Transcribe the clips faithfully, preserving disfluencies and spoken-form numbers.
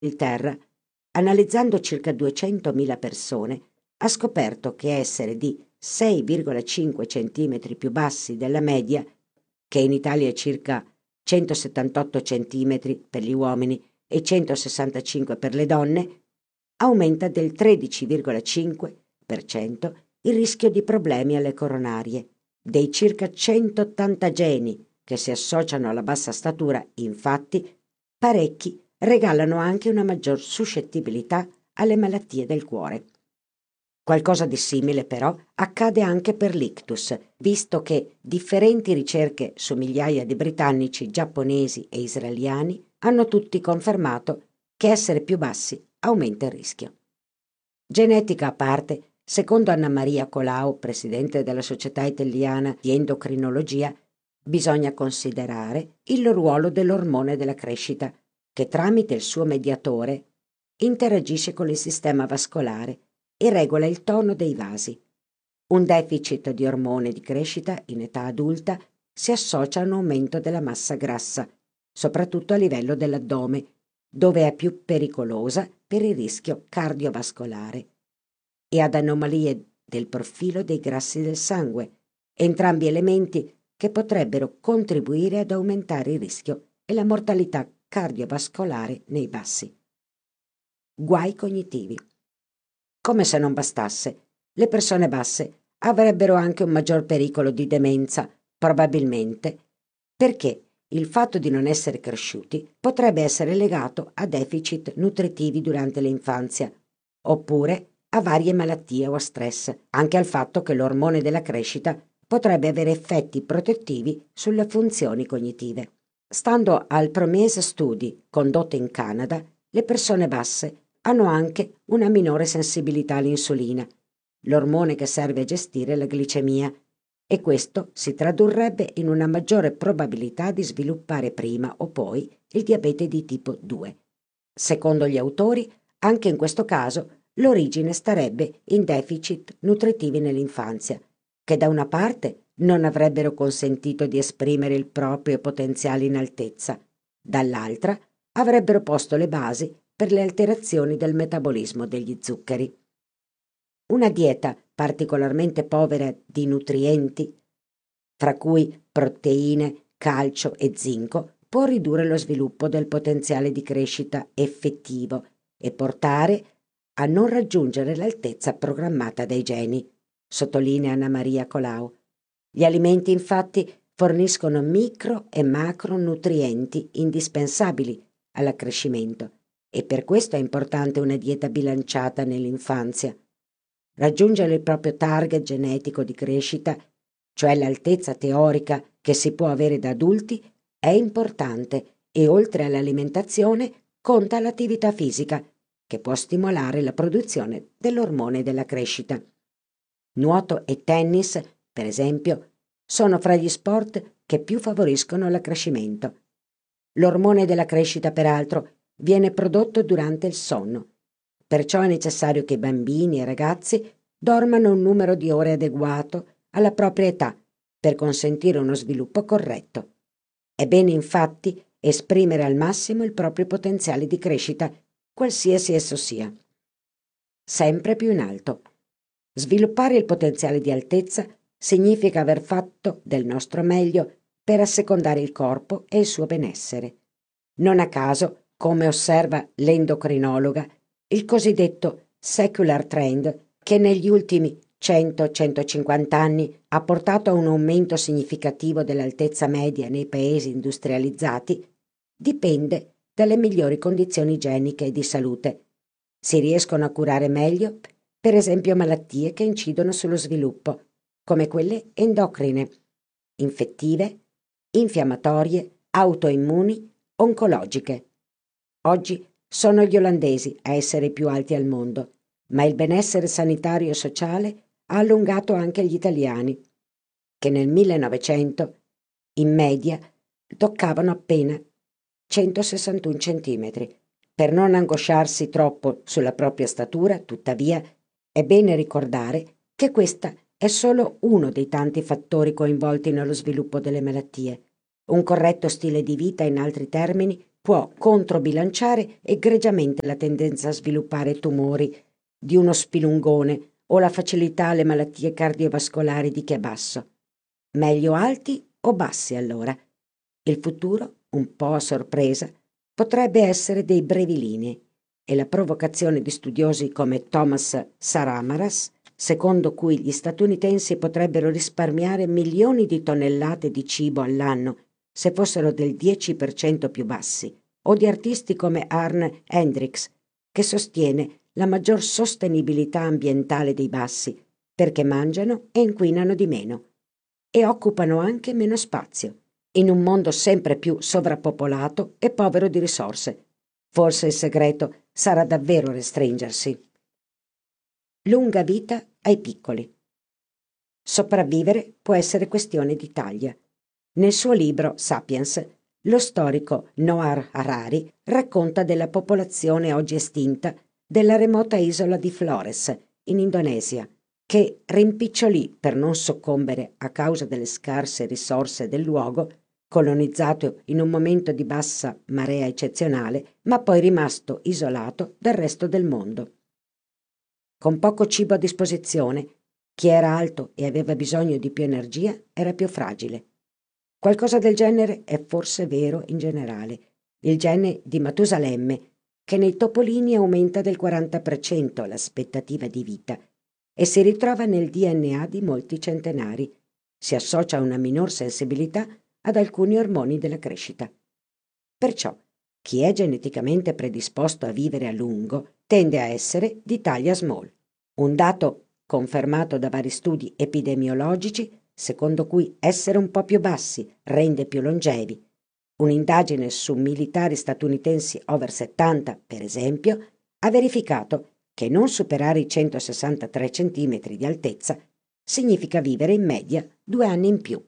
Inghilterra, analizzando circa duecentomila persone, ha scoperto che essere di sei virgola cinque centimetri più bassi della media, che in Italia è circa centosettantotto centimetri per gli uomini e centosessantacinque per le donne, aumenta del tredici virgola cinque per cento il rischio di problemi alle coronarie. Dei circa centottanta geni che si associano alla bassa statura, infatti, parecchi regalano anche una maggior suscettibilità alle malattie del cuore. Qualcosa di simile, però, accade anche per l'ictus, visto che differenti ricerche su migliaia di britannici, giapponesi e israeliani hanno tutti confermato che essere più bassi aumenta il rischio. Genetica a parte, secondo Anna Maria Colau, presidente della Società Italiana di Endocrinologia, bisogna considerare il ruolo dell'ormone della crescita, che tramite il suo mediatore interagisce con il sistema vascolare e regola il tono dei vasi. Un deficit di ormone di crescita in età adulta si associa a un aumento della massa grassa, soprattutto a livello dell'addome, dove è più pericolosa per il rischio cardiovascolare, e ad anomalie del profilo dei grassi del sangue, entrambi elementi che potrebbero contribuire ad aumentare il rischio e la mortalità cardiovascolare nei bassi. Guai cognitivi. Come se non bastasse, le persone basse avrebbero anche un maggior pericolo di demenza, probabilmente, perché il fatto di non essere cresciuti potrebbe essere legato a deficit nutritivi durante l'infanzia, oppure a varie malattie o a stress, anche al fatto che l'ormone della crescita potrebbe avere effetti protettivi sulle funzioni cognitive. Stando al Promise Study condotto in Canada, le persone basse hanno anche una minore sensibilità all'insulina, l'ormone che serve a gestire la glicemia, e questo si tradurrebbe in una maggiore probabilità di sviluppare prima o poi il diabete di tipo due. Secondo gli autori, anche in questo caso l'origine starebbe in deficit nutritivi nell'infanzia, che da una parte non avrebbero consentito di esprimere il proprio potenziale in altezza, dall'altra avrebbero posto le basi per le alterazioni del metabolismo degli zuccheri. Una dieta particolarmente povera di nutrienti, fra cui proteine, calcio e zinco, può ridurre lo sviluppo del potenziale di crescita effettivo e portare a non raggiungere l'altezza programmata dai geni, sottolinea Anna Maria Colau. Gli alimenti, infatti, forniscono micro e macronutrienti indispensabili all'accrescimento e per questo è importante una dieta bilanciata nell'infanzia. Raggiungere il proprio target genetico di crescita, cioè l'altezza teorica che si può avere da adulti, è importante e oltre all'alimentazione conta l'attività fisica, che può stimolare la produzione dell'ormone della crescita. Nuoto e tennis, per esempio, sono fra gli sport che più favoriscono l'accrescimento. L'ormone della crescita, peraltro, viene prodotto durante il sonno. Perciò è necessario che i bambini e ragazzi dormano un numero di ore adeguato alla propria età per consentire uno sviluppo corretto. È bene, infatti, esprimere al massimo il proprio potenziale di crescita, qualsiasi esso sia. Sempre più in alto. Sviluppare il potenziale di altezza significa aver fatto del nostro meglio per assecondare il corpo e il suo benessere. Non a caso, come osserva l'endocrinologa, il cosiddetto secular trend, che negli ultimi cento centocinquanta anni ha portato a un aumento significativo dell'altezza media nei paesi industrializzati, dipende dalle migliori condizioni igieniche e di salute. Si riescono a curare meglio, per esempio, malattie che incidono sullo sviluppo, come quelle endocrine, infettive, infiammatorie, autoimmuni, oncologiche. Oggi sono gli olandesi a essere i più alti al mondo, ma il benessere sanitario e sociale ha allungato anche gli italiani, che nel millenovecento, in media, toccavano appena centosessantuno centimetri. Per non angosciarsi troppo sulla propria statura, tuttavia, è bene ricordare che questa è solo uno dei tanti fattori coinvolti nello sviluppo delle malattie. Un corretto stile di vita, in altri termini, può controbilanciare egregiamente la tendenza a sviluppare tumori di uno spilungone o la facilità alle malattie cardiovascolari di chi è basso. Meglio alti o bassi allora? Il futuro, un po' a sorpresa, potrebbe essere dei brevilinei e la provocazione di studiosi come Thomas Saramaras, secondo cui gli statunitensi potrebbero risparmiare milioni di tonnellate di cibo all'anno se fossero del dieci per cento più bassi, o di artisti come Arne Hendrix, che sostiene la maggior sostenibilità ambientale dei bassi, perché mangiano e inquinano di meno e occupano anche meno spazio, in un mondo sempre più sovrappopolato e povero di risorse. Forse il segreto sarà davvero restringersi. Lunga vita ai piccoli. Sopravvivere può essere questione di taglia. Nel suo libro Sapiens, lo storico Noah Harari racconta della popolazione oggi estinta della remota isola di Flores, in Indonesia, che rimpicciolì per non soccombere a causa delle scarse risorse del luogo, colonizzato in un momento di bassa marea eccezionale, ma poi rimasto isolato dal resto del mondo. Con poco cibo a disposizione, chi era alto e aveva bisogno di più energia era più fragile. Qualcosa del genere è forse vero in generale. Il gene di Matusalemme, che nei topolini aumenta del quaranta per cento l'aspettativa di vita e si ritrova nel D N A di molti centenari, si associa a una minor sensibilità ad alcuni ormoni della crescita. Perciò, chi è geneticamente predisposto a vivere a lungo tende a essere di taglia small, un dato confermato da vari studi epidemiologici secondo cui essere un po' più bassi rende più longevi. Un'indagine su militari statunitensi over settanta, per esempio, ha verificato che non superare i centosessantatré centimetri di altezza significa vivere in media due anni in più.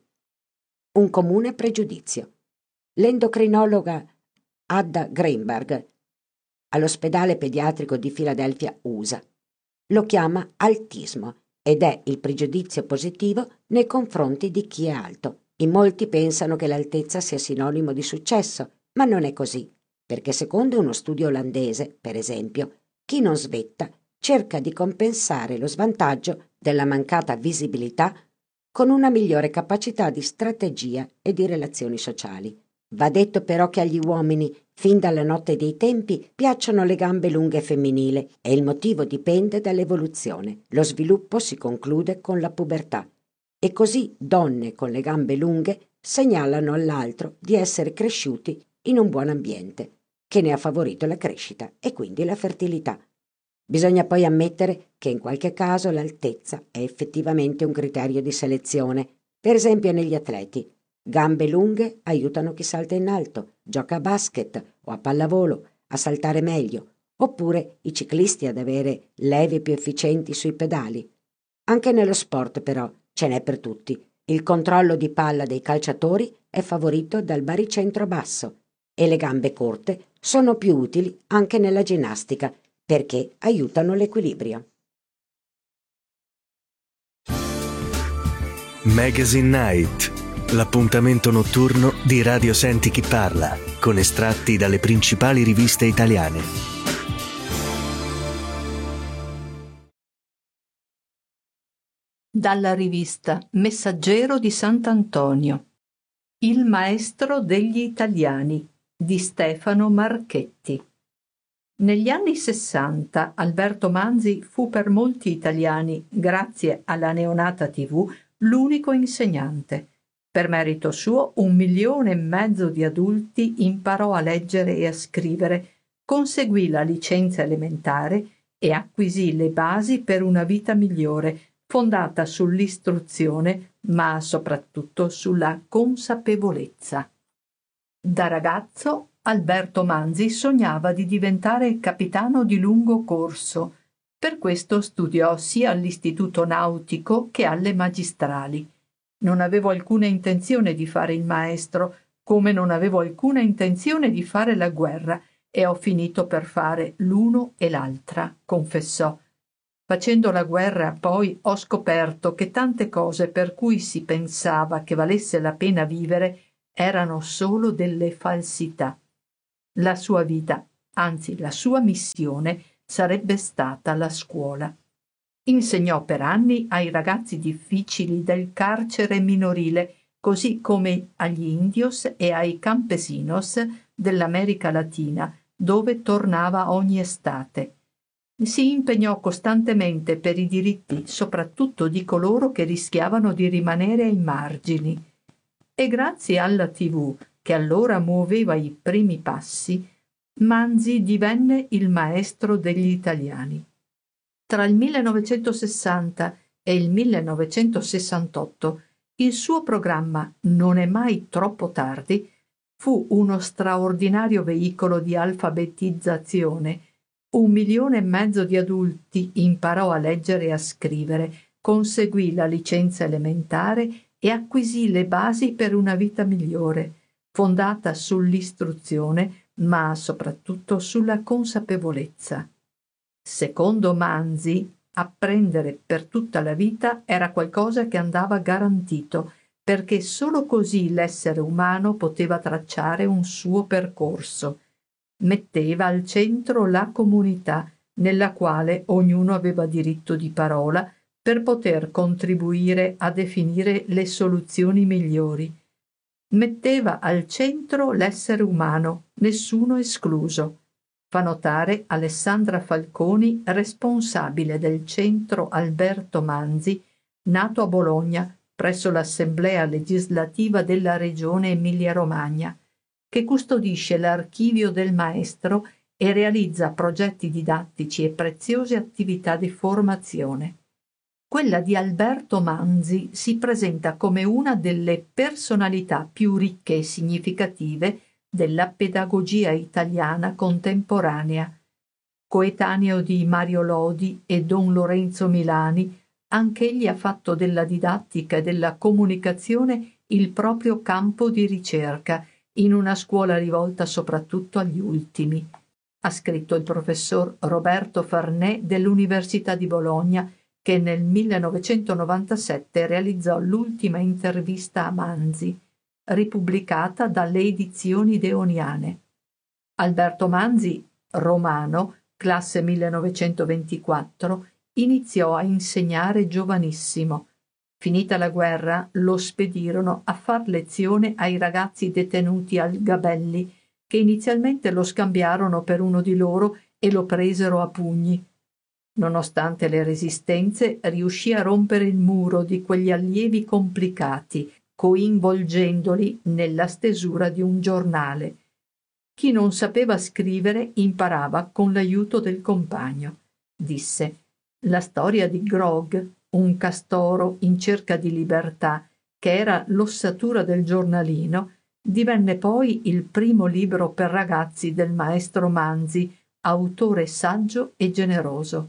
Un comune pregiudizio. L'endocrinologa Ada Greenberg all'ospedale pediatrico di Filadelfia, U S A, lo chiama altismo ed è il pregiudizio positivo nei confronti di chi è alto. In molti pensano che l'altezza sia sinonimo di successo, ma non è così, perché secondo uno studio olandese, per esempio, chi non svetta cerca di compensare lo svantaggio della mancata visibilità con una migliore capacità di strategia e di relazioni sociali. Va detto però che agli uomini, fin dalla notte dei tempi, piacciono le gambe lunghe femminili e il motivo dipende dall'evoluzione. Lo sviluppo si conclude con la pubertà e così donne con le gambe lunghe segnalano all'altro di essere cresciuti in un buon ambiente, che ne ha favorito la crescita e quindi la fertilità. Bisogna poi ammettere che in qualche caso l'altezza è effettivamente un criterio di selezione, per esempio negli atleti. Gambe lunghe aiutano chi salta in alto, gioca a basket o a pallavolo a saltare meglio, oppure i ciclisti ad avere leve più efficienti sui pedali. Anche nello sport però ce n'è per tutti. Il controllo di palla dei calciatori è favorito dal baricentro basso e le gambe corte sono più utili anche nella ginnastica perché aiutano l'equilibrio. Magazine Night, l'appuntamento notturno di Radio Senti Chi Parla, con estratti dalle principali riviste italiane. Dalla rivista Messaggero di Sant'Antonio. Il maestro degli italiani di Stefano Marchetti. Negli anni sessanta Alberto Manzi fu per molti italiani, grazie alla neonata tivù, l'unico insegnante. Per merito suo, un milione e mezzo di adulti imparò a leggere e a scrivere, conseguì la licenza elementare e acquisì le basi per una vita migliore, fondata sull'istruzione, ma soprattutto sulla consapevolezza. Da ragazzo, Alberto Manzi sognava di diventare capitano di lungo corso. Per questo studiò sia all'Istituto Nautico che alle magistrali. Non avevo alcuna intenzione di fare il maestro, come non avevo alcuna intenzione di fare la guerra, e ho finito per fare l'uno e l'altra, confessò. Facendo la guerra poi ho scoperto che tante cose per cui si pensava che valesse la pena vivere erano solo delle falsità. La sua vita, anzi la sua missione, sarebbe stata la scuola. Insegnò per anni ai ragazzi difficili del carcere minorile, così come agli indios e ai campesinos dell'America Latina, dove tornava ogni estate. Si impegnò costantemente per i diritti, soprattutto di coloro che rischiavano di rimanere ai margini. E grazie alla tivù, che allora muoveva i primi passi, Manzi divenne il maestro degli italiani. Tra il millenovecentosessanta e il millenovecentosessantotto il suo programma Non è mai troppo tardi fu uno straordinario veicolo di alfabetizzazione. Un milione e mezzo di adulti imparò a leggere e a scrivere, conseguì la licenza elementare e acquisì le basi per una vita migliore, fondata sull'istruzione, ma soprattutto sulla consapevolezza. Secondo Manzi, apprendere per tutta la vita era qualcosa che andava garantito, perché solo così l'essere umano poteva tracciare un suo percorso. Metteva al centro la comunità, nella quale ognuno aveva diritto di parola per poter contribuire a definire le soluzioni migliori. Metteva al centro l'essere umano, nessuno escluso. Fa notare Alessandra Falconi, responsabile del Centro Alberto Manzi, nato a Bologna presso l'Assemblea legislativa della regione Emilia-Romagna, che custodisce l'archivio del maestro e realizza progetti didattici e preziose attività di formazione. Quella di Alberto Manzi si presenta come una delle personalità più ricche e significative della pedagogia italiana contemporanea. Coetaneo di Mario Lodi e Don Lorenzo Milani, anch'egli ha fatto della didattica e della comunicazione il proprio campo di ricerca, in una scuola rivolta soprattutto agli ultimi. Ha scritto il professor Roberto Farnè dell'Università di Bologna, che nel millenovecentonovantasette realizzò l'ultima intervista a Manzi, ripubblicata dalle edizioni Deoniane. Alberto Manzi, romano, classe millenovecentoventiquattro, iniziò a insegnare giovanissimo. Finita la guerra, lo spedirono a far lezione ai ragazzi detenuti al Gabelli, che inizialmente lo scambiarono per uno di loro e lo presero a pugni. Nonostante le resistenze, riuscì a rompere il muro di quegli allievi complicati, coinvolgendoli nella stesura di un giornale. Chi non sapeva scrivere imparava con l'aiuto del compagno. Disse: la storia di Grog, un castoro in cerca di libertà, che era l'ossatura del giornalino, divenne poi il primo libro per ragazzi del maestro Manzi, autore saggio e generoso.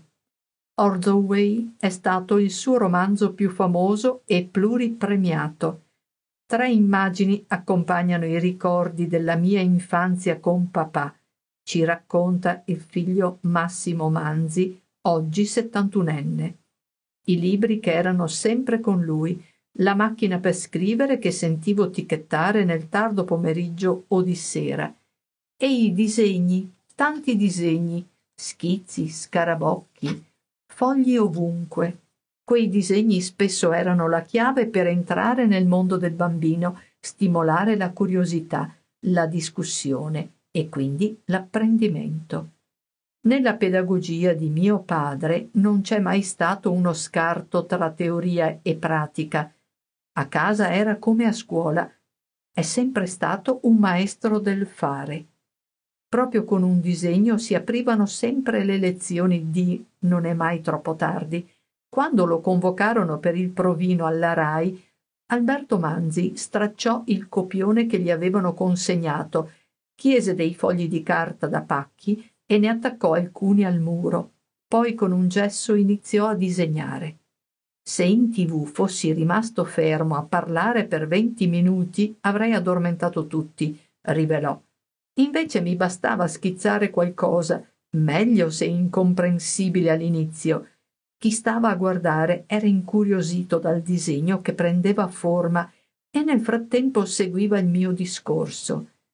Ordway è stato il suo romanzo più famoso e pluripremiato. Tre immagini accompagnano i ricordi della mia infanzia con papà, ci racconta il figlio Massimo Manzi, oggi settantunenne. I libri che erano sempre con lui, la macchina per scrivere che sentivo ticchettare nel tardo pomeriggio o di sera, e i disegni, tanti disegni, schizzi, scarabocchi, fogli ovunque. Quei disegni spesso erano la chiave per entrare nel mondo del bambino, stimolare la curiosità, la discussione e quindi l'apprendimento. Nella pedagogia di mio padre non c'è mai stato uno scarto tra teoria e pratica. A casa era come a scuola. È sempre stato un maestro del fare. Proprio con un disegno si aprivano sempre le lezioni di Non è mai troppo tardi. Quando lo convocarono per il provino alla RAI, Alberto Manzi stracciò il copione che gli avevano consegnato, chiese dei fogli di carta da pacchi e ne attaccò alcuni al muro. Poi con un gesso iniziò a disegnare. Se in tivù fossi rimasto fermo a parlare per venti minuti avrei addormentato tutti, rivelò. Invece mi bastava schizzare qualcosa, meglio se incomprensibile all'inizio. Chi stava a guardare era incuriosito dal disegno che prendeva forma e nel frattempo seguiva il mio discorso.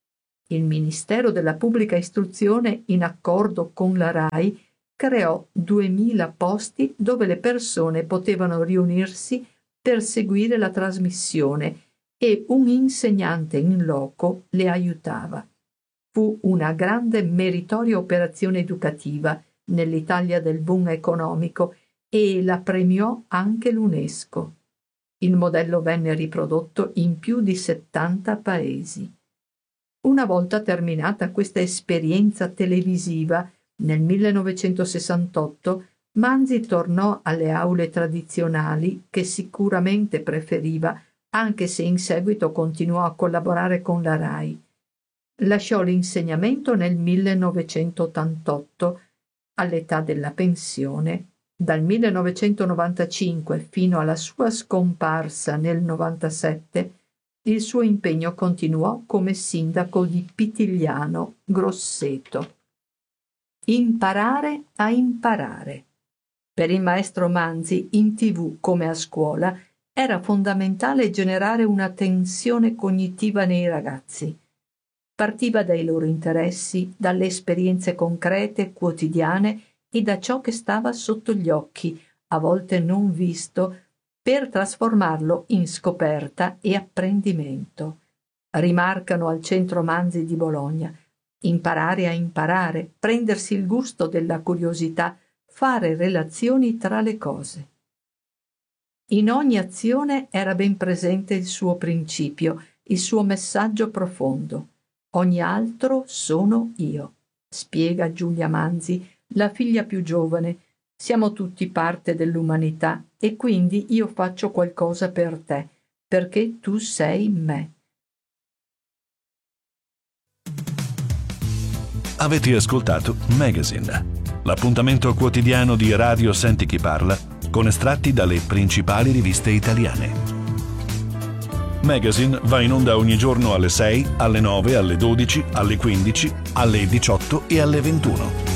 Il Ministero della Pubblica Istruzione, in accordo con la RAI, creò duemila posti dove le persone potevano riunirsi per seguire la trasmissione e un insegnante in loco le aiutava. Fu una grande meritoria operazione educativa nell'Italia del boom economico e la premiò anche l'UNESCO. Il modello venne riprodotto in più di settanta paesi. Una volta terminata questa esperienza televisiva, nel millenovecentosessantotto Manzi tornò alle aule tradizionali che sicuramente preferiva, anche se in seguito continuò a collaborare con la RAI. Lasciò l'insegnamento nel millenovecentottantotto, all'età della pensione. Dal millenovecentonovantacinque fino alla sua scomparsa nel novantasette, il suo impegno continuò come sindaco di Pitigliano Grosseto. Imparare a imparare. Per il maestro Manzi, in tivù come a scuola, era fondamentale generare una tensione cognitiva nei ragazzi. Partiva dai loro interessi, dalle esperienze concrete, quotidiane e da ciò che stava sotto gli occhi, a volte non visto, per trasformarlo in scoperta e apprendimento. Rimarcano al Centro Manzi di Bologna: imparare a imparare, prendersi il gusto della curiosità, fare relazioni tra le cose. In ogni azione era ben presente il suo principio, il suo messaggio profondo. Ogni altro sono io, spiega Giulia Manzi, la figlia più giovane. Siamo tutti parte dell'umanità e quindi io faccio qualcosa per te, perché tu sei me. Avete ascoltato Magazine, l'appuntamento quotidiano di Radio Senti Chi Parla con estratti dalle principali riviste italiane. Magazine va in onda ogni giorno alle sei, alle nove, alle dodici, alle quindici, alle diciotto e alle ventuno.